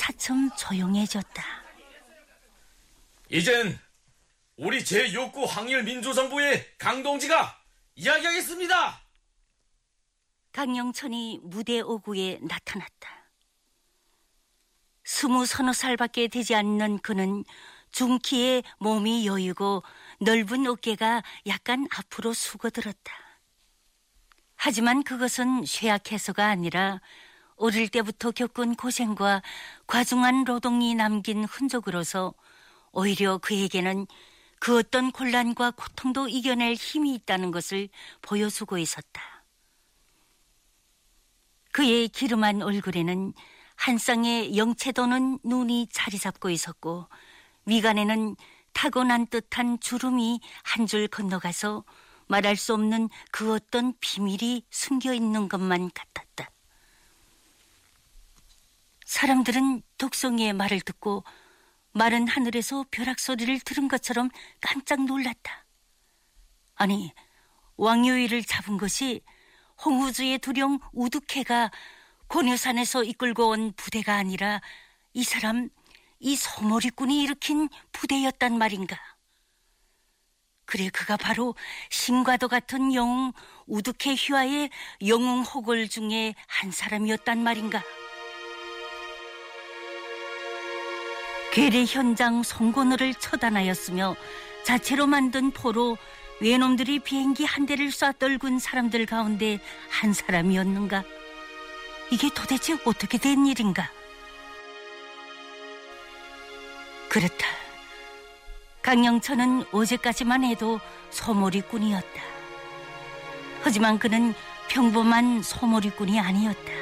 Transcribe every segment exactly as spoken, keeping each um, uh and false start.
차츰 조용해졌다. 이젠 우리 제육 구 항일민주정부의 강동지가 이야기하겠습니다. 강영천이 무대 오구에 나타났다. 스무 서너 살밖에 되지 않는 그는 중키에 몸이 여유고 넓은 어깨가 약간 앞으로 수그들었다. 하지만 그것은 쇠약해서가 아니라 어릴 때부터 겪은 고생과 과중한 노동이 남긴 흔적으로서 오히려 그에게는 그 어떤 곤란과 고통도 이겨낼 힘이 있다는 것을 보여주고 있었다. 그의 기름한 얼굴에는 한 쌍의 영체 도는 눈이 자리 잡고 있었고 미간에는 타고난 듯한 주름이 한 줄 건너가서 말할 수 없는 그 어떤 비밀이 숨겨 있는 것만 같았다. 사람들은 독성이의 말을 듣고 마른 하늘에서 벼락 소리를 들은 것처럼 깜짝 놀랐다. 아니, 왕요일을 잡은 것이 홍우주의 두령 우두캐가 고려산에서 이끌고 온 부대가 아니라 이 사람, 이 소머리꾼이 일으킨 부대였단 말인가. 그래, 그가 바로 신과도 같은 영웅 우두캐 휘하의 영웅 호걸 중에 한 사람이었단 말인가. 괴뢰 현장 송곳노를 처단하였으며 자체로 만든 포로 외놈들이 비행기 한 대를 쏴 떨군 사람들 가운데 한 사람이었는가? 이게 도대체 어떻게 된 일인가? 그렇다. 강영천은 어제까지만 해도 소몰이꾼이었다. 하지만 그는 평범한 소몰이꾼이 아니었다.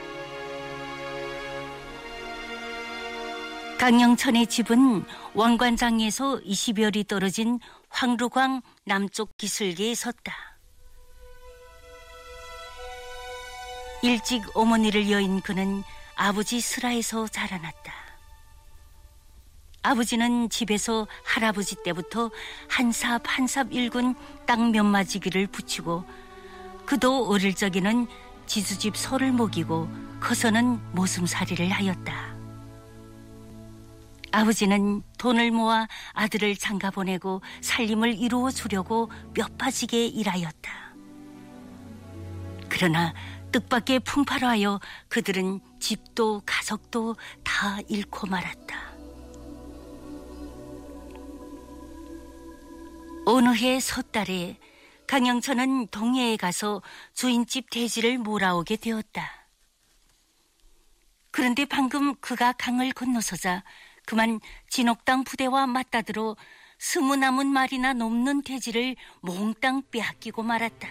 강영천의 집은 왕관장에서 이십여 리 떨어진 황루광 남쪽 기슭에 섰다. 일찍 어머니를 여인 그는 아버지 슬하에서 자라났다. 아버지는 집에서 할아버지 때부터 한삽 한삽 일군 땅 몇마지기를 붙이고 그도 어릴 적에는 지수집 소를 먹이고 커서는 모슴살이를 하였다. 아버지는 돈을 모아 아들을 장가 보내고 살림을 이루어 주려고 뼈빠지게 일하였다. 그러나 뜻밖의 풍파로 하여 그들은 집도 가족도 다 잃고 말았다. 어느 해 섣달에 강영천은 동해에 가서 주인집 돼지를 몰아오게 되었다. 그런데 방금 그가 강을 건너서자 그만 진옥당 부대와 맞다들어 스무 남은 마리나 넘는 돼지를 몽땅 빼앗기고 말았다.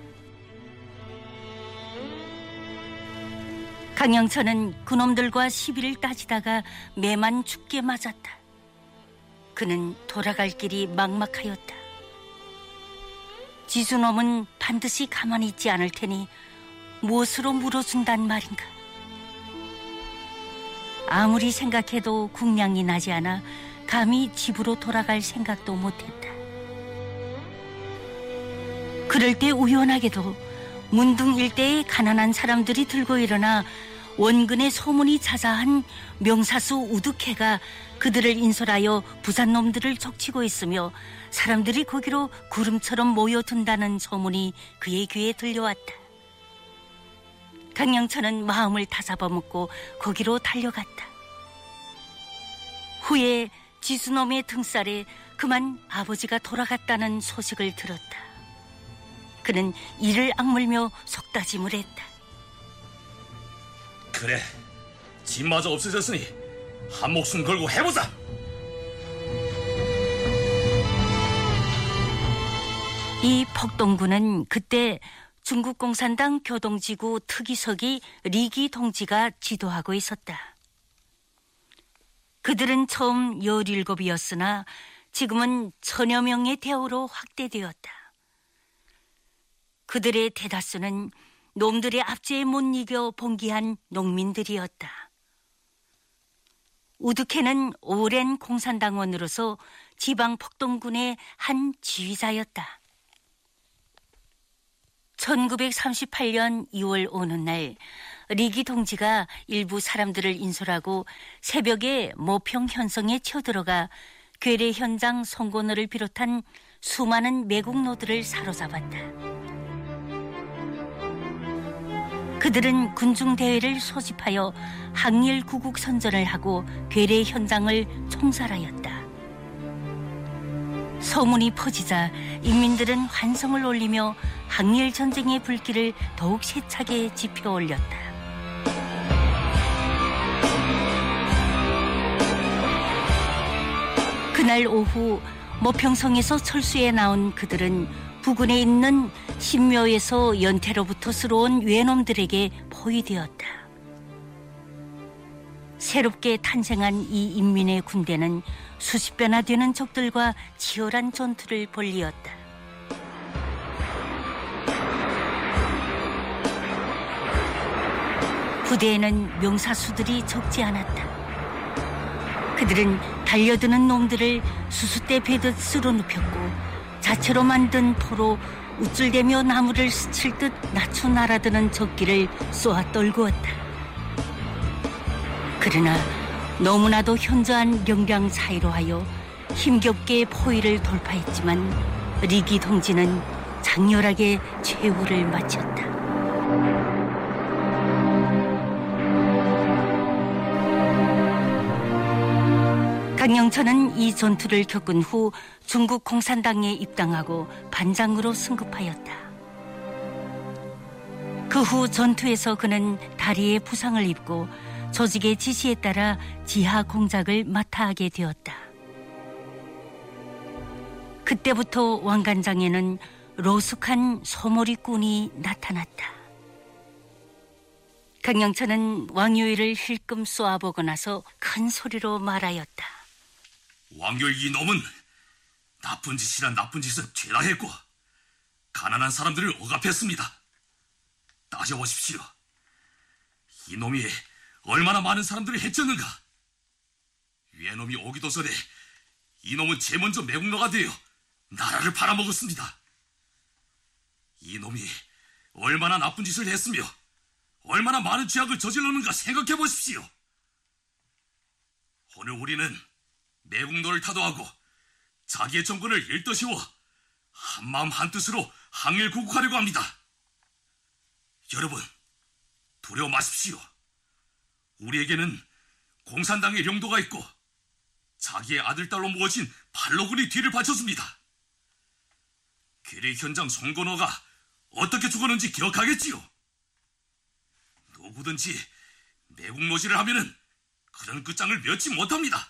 강영천은 그놈들과 시비를 따지다가 매만 죽게 맞았다. 그는 돌아갈 길이 막막하였다. 지수놈은 반드시 가만히 있지 않을 테니 무엇으로 물어준단 말인가. 아무리 생각해도 궁량이 나지 않아 감히 집으로 돌아갈 생각도 못했다. 그럴 때 우연하게도 문등 일대의 가난한 사람들이 들고 일어나 원근의 소문이 자자한 명사수 우두캐가 그들을 인솔하여 부산놈들을 족치고 있으며 사람들이 거기로 구름처럼 모여든다는 소문이 그의 귀에 들려왔다. 강영천은 마음을 다잡아먹고 거기로 달려갔다. 후에 지수놈의 등살에 그만 아버지가 돌아갔다는 소식을 들었다. 그는 이를 악물며 속다짐을 했다. 그래, 집마저 없어졌으니 한 목숨 걸고 해보자. 이 폭동군은 그때 중국 공산당 교동지구 특이서기 리기 동지가 지도하고 있었다. 그들은 처음 열일곱이었으나 지금은 천여 명의 대우로 확대되었다. 그들의 대다수는 놈들의 압제에 못 이겨 봉기한 농민들이었다. 우두캐는 오랜 공산당원으로서 지방 폭동군의 한 지휘자였다. 천구백삼십팔 년 이월 어느 날 리기 동지가 일부 사람들을 인솔하고 새벽에 모평 현성에 치어들어가 괴뢰 현장 송건호를 비롯한 수많은 매국노들을 사로잡았다. 그들은 군중대회를 소집하여 항일구국 선전을 하고 괴뢰 현장을 총살하였다. 소문이 퍼지자 인민들은 환성을 올리며 항일전쟁의 불길을 더욱 세차게 지펴 올렸다. 그날 오후 모평성에서 철수에 나온 그들은 부근에 있는 신묘에서 연태로부터 쓰러온 외놈들에게 포위되었다. 새롭게 탄생한 이 인민의 군대는 수십 배나 되는 적들과 치열한 전투를 벌이었다. 부대에는 명사수들이 적지 않았다. 그들은 달려드는 놈들을 수수대 베듯 쓸어눕혔고 자체로 만든 포로 우쭐대며 나무를 스칠 듯 낮춰 날아드는 적기를 쏘아 떨구었다. 그러나 너무나도 현저한 경량 차이로 하여 힘겹게 포위를 돌파했지만 리기 동지는 장렬하게 최후를 마쳤다. 강영천은 이 전투를 겪은 후 중국 공산당에 입당하고 반장으로 승급하였다. 그 후 전투에서 그는 다리에 부상을 입고 조직의 지시에 따라 지하 공작을 맡아 하게 되었다. 그때부터 왕간장에는 로숙한 소몰이꾼이 나타났다. 강영천은 왕요일을 힐끔 쏘아보고 나서 큰 소리로 말하였다. 왕요일 이놈은 나쁜 짓이란 나쁜 짓은 죄나 했고 가난한 사람들을 억압했습니다. 따져보십시오. 이놈이 얼마나 많은 사람들을 해쳤는가. 외놈이 오기도 전에 이놈은 제일 먼저 매국노가 되어 나라를 팔아먹었습니다. 이놈이 얼마나 나쁜 짓을 했으며 얼마나 많은 죄악을 저질렀는가 생각해 보십시오. 오늘 우리는 매국노를 타도하고 자기의 정권을 일떠세워 한마음 한뜻으로 항일구국하려고 합니다. 여러분, 두려워 마십시오. 우리에게는 공산당의領도가 있고 자기의 아들딸로 모아진 발로군이 뒤를 받쳐줍니다. 괴뢰 현장 송건호가 어떻게 죽었는지 기억하겠지요. 누구든지 매국노지를 하면은 그런 끝장을 면치 못합니다.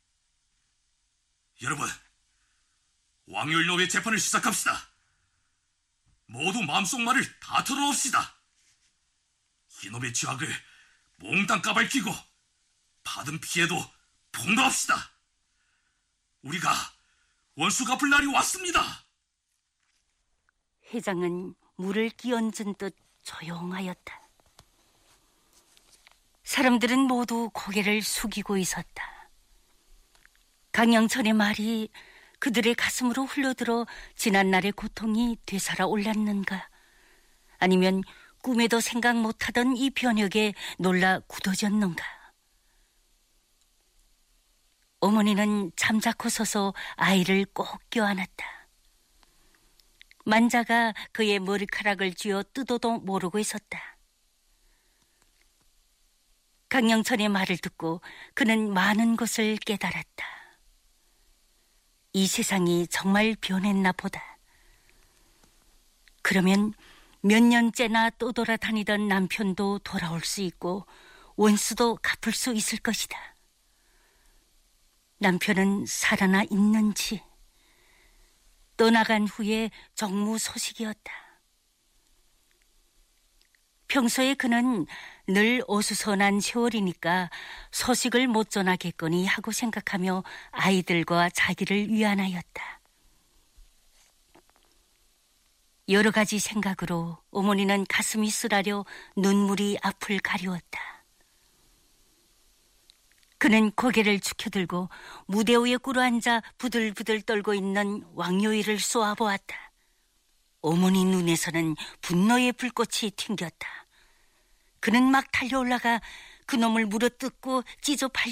여러분, 왕요일놈의 재판을 시작합시다. 모두 마음속말을 다 털어놓읍시다. 이놈의 죄악을 몽땅 까발키고 받은 피해도 폭로합시다. 우리가 원수 갚을 날이 왔습니다. 회장은 물을 끼얹은 듯 조용하였다. 사람들은 모두 고개를 숙이고 있었다. 강영천의 말이 그들의 가슴으로 흘러들어 지난날의 고통이 되살아 올랐는가, 아니면 꿈에도 생각 못하던 이 변혁에 놀라 굳어졌는가. 어머니는 잠자코 서서 아이를 꼭 껴안았다. 만자가 그의 머리카락을 쥐어 뜯어도 모르고 있었다. 강영천의 말을 듣고 그는 많은 것을 깨달았다. 이 세상이 정말 변했나 보다. 그러면 몇 년째나 떠돌아다니던 남편도 돌아올 수 있고 원수도 갚을 수 있을 것이다. 남편은 살아나 있는지, 떠나간 후에 정무 소식이었다. 평소에 그는 늘 어수선한 세월이니까 소식을 못 전하겠거니 하고 생각하며 아이들과 자기를 위안하였다. 여러 가지 생각으로 어머니는 가슴이 쓰라려 눈물이 앞을 가리웠다. 그는 고개를 축혀들고 무대 위에 꿇어앉아 부들부들 떨고 있는 왕요일을 쏘아보았다. 어머니 눈에서는 분노의 불꽃이 튕겼다. 그는 막 달려올라가 그놈을 물어뜯고 찢어 발